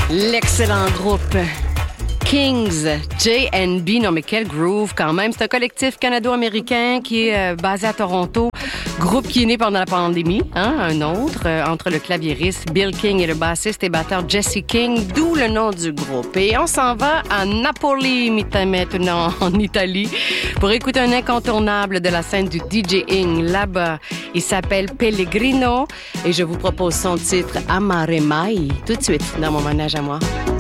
L'excellent groupe Kings, J&B, non mais quel groove quand même. C'est un collectif canado-américain qui est basé à Toronto. Groupe qui est né pendant la pandémie, un autre, entre le claviériste Bill King et le bassiste et batteur Jesse King, d'où le nom du groupe. Et on s'en va à Napoli, maintenant en Italie, pour écouter un incontournable de la scène du DJing là-bas. Il s'appelle Pellegrino et je vous propose son titre Amare Mai, tout de suite dans mon manège à moi.